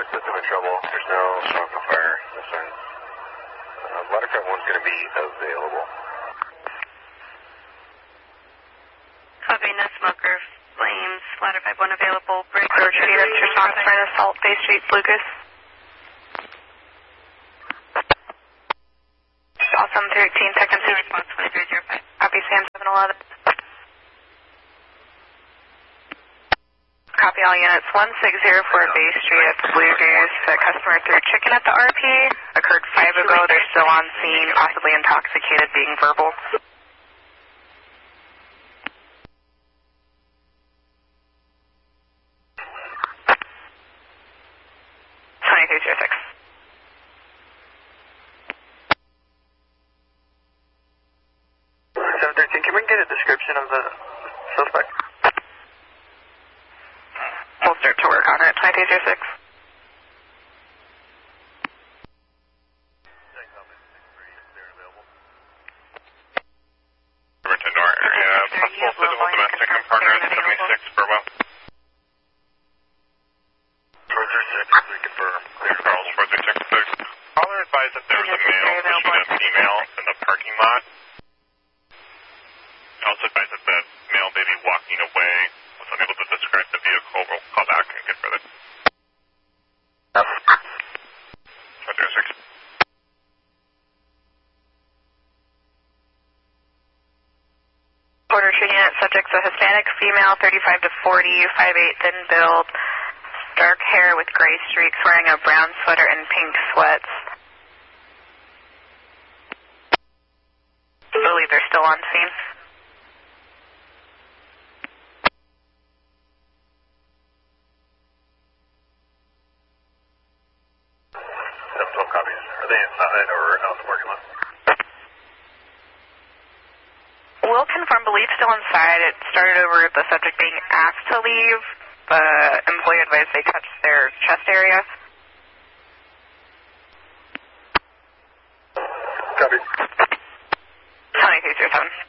system in trouble. There's no smoke or fire this end. Waterfront 1's going to be available. Copy, no smoker, flames, ladder 5-1 available, break road, units, response for an assault, Bay Street, Lucas. Awesome, 13, second C, response 2305. Copy, Sam 711. Copy all units, 1604 Bay Street at the Blue Goose. Customer threw chicken at the RP. Occurred 5 ago, they're still on scene, possibly intoxicated, being verbal. Can we get a description of the suspect? We'll start to work on it. 2206. Riverton Door area, possible physical domestic and partner 76 Burwell. 406, reconfirm. Clear. Charles 436. Caller advised that there was a male pushing a female in the parking lot. Also advised that the male may be walking away. Was unable to describe the vehicle. We'll call back and get further. 406. Quarter shooting unit subjects a Hispanic female, 35 to 40, 5'8", thin build, dark hair with gray streaks, wearing a brown sweater and pink sweats. I believe they're still on scene. Copies. Are they inside or out in the parking lot? We'll confirm belief still inside. It started over the subject being asked to leave. The employee advised they touched their chest area. Copy. 2207.